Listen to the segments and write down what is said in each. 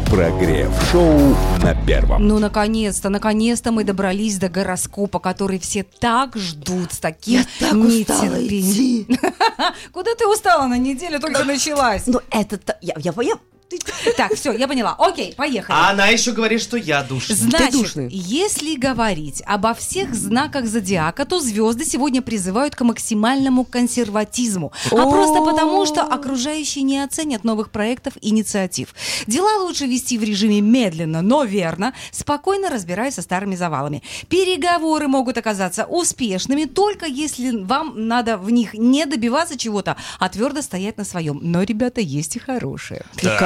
Прогрев-шоу на Первом. Ну, наконец-то мы добрались до гороскопа, который все так ждут с таким нетерпением. Куда ты устала? На неделю только началась. Ну, это... Так, все, я поняла. Окей, поехали. А она еще говорит, что я душный. Значит, если говорить обо всех знаках зодиака, то звезды сегодня призывают к максимальному консерватизму. А просто потому, что окружающие не оценят новых проектов и инициатив. Дела лучше вести в режиме медленно, но верно, спокойно разбираясь со старыми завалами. Переговоры могут оказаться успешными, только если вам надо в них не добиваться чего-то, а твердо стоять на своем. Но, ребята, есть и хорошие.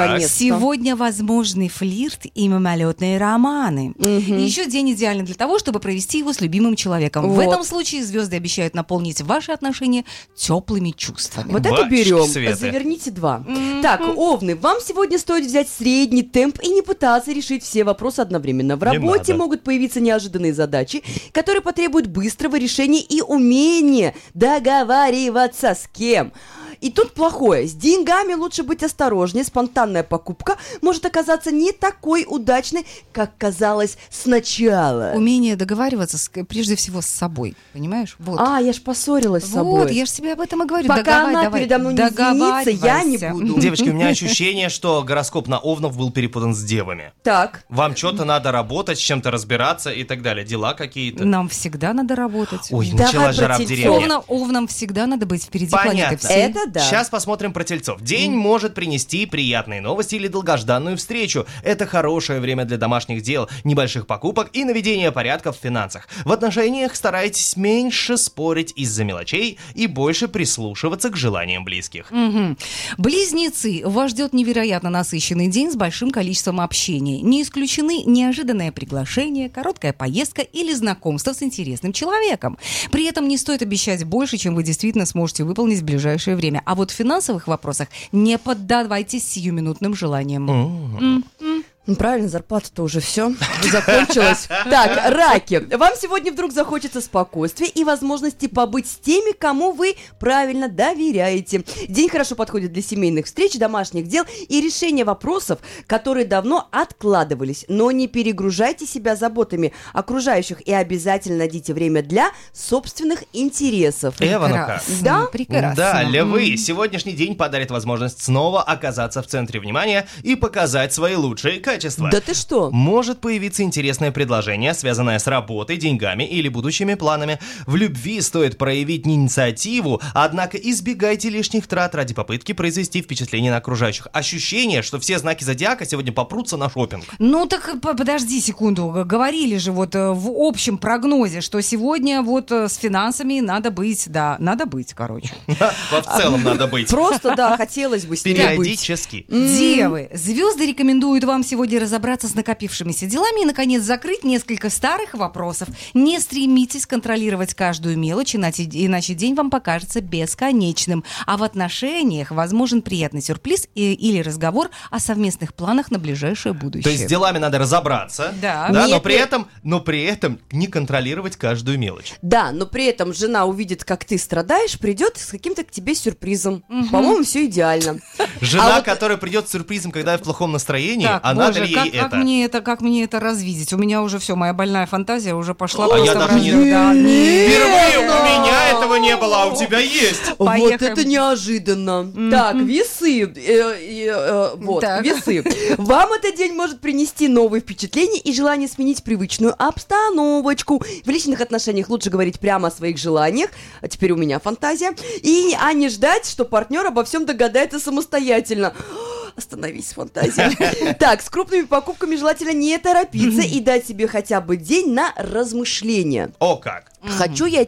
Сегодня возможны флирт и мимолетные романы. Еще день идеальный для того, чтобы провести его с любимым человеком. В этом случае звезды обещают наполнить ваши отношения теплыми чувствами. Вот это берем. Заверните 2. Так, овны, вам сегодня стоит взять средний темп и не пытаться решить все вопросы одновременно. В работе могут появиться неожиданные задачи, которые потребуют быстрого решения и умения договариваться с кем. И тут плохое. С деньгами лучше быть осторожнее. Спонтанная покупка может оказаться не такой удачной, как казалось сначала. Умение договариваться прежде всего с собой. Понимаешь? Вот. Я ж поссорилась с собой. Вот, я же тебе об этом и говорю. Пока она передо мной не извинится, я не буду. Девочки, у меня ощущение, что гороскоп на овнов был перепутан с девами. Так. Вам что-то надо работать, с чем-то разбираться и так далее. Дела какие-то. Нам всегда надо работать. Ой, началась жара в деревне. Овнам всегда надо быть впереди Понятно. планеты всей. Это да. Сейчас посмотрим про тельцов. День может принести приятные новости или долгожданную встречу. Это хорошее время для домашних дел, небольших покупок и наведения порядка в финансах. В отношениях старайтесь меньше спорить из-за мелочей и больше прислушиваться к желаниям близких. Близнецы. Вас ждет невероятно насыщенный день с большим количеством общения. Не исключены неожиданное приглашение, короткая поездка или знакомство с интересным человеком. При этом не стоит обещать больше, чем вы действительно сможете выполнить в ближайшее время. А вот в финансовых вопросах не поддавайтесь сиюминутным желаниям. Правильно, зарплата-то уже все закончилась. Так, раки. Вам сегодня вдруг захочется спокойствия и возможности побыть с теми, кому вы правильно доверяете. День хорошо подходит для семейных встреч, домашних дел и решения вопросов, которые давно откладывались. Но не перегружайте себя заботами окружающих и обязательно найдите время для собственных интересов. Эванка. Да? Прекрасно. Да, львы. Сегодняшний день подарит возможность снова оказаться в центре внимания и показать свои лучшие качества. Да ты что? Может появиться интересное предложение, связанное с работой, деньгами или будущими планами. В любви стоит проявить инициативу, однако избегайте лишних трат ради попытки произвести впечатление на окружающих. Ощущение, что все знаки зодиака сегодня попрутся на шопинг. Ну так подожди секунду. Говорили же вот в общем прогнозе, что сегодня вот с финансами надо быть, короче. В целом надо быть. Просто, да, хотелось бы с ней быть. Периодически. Девы, звезды рекомендуют вам сегодня разобраться с накопившимися делами и, наконец, закрыть несколько старых вопросов. Не стремитесь контролировать каждую мелочь, иначе день вам покажется бесконечным. А в отношениях возможен приятный сюрприз или разговор о совместных планах на ближайшее будущее. То есть с делами надо разобраться, да, но при этом не контролировать каждую мелочь. Да, но при этом жена увидит, как ты страдаешь, придет с каким-то к тебе сюрпризом. По-моему, все идеально. Жена, которая придет с сюрпризом, когда я в плохом настроении, Боже, как мне это развидеть? У меня уже все, моя больная фантазия уже пошла. А я даже впервые у меня этого не было, а у тебя есть. Вот это неожиданно. Так, весы. Весы. Вам этот день может принести новые впечатления и желание сменить привычную обстановочку. В личных отношениях лучше говорить прямо о своих желаниях. А теперь у меня фантазия. А не ждать, что партнер обо всем догадается самостоятельно. Остановись, фантазия. Так, с крупными покупками желательно не торопиться и дать себе хотя бы день на размышления. О как! Хочу я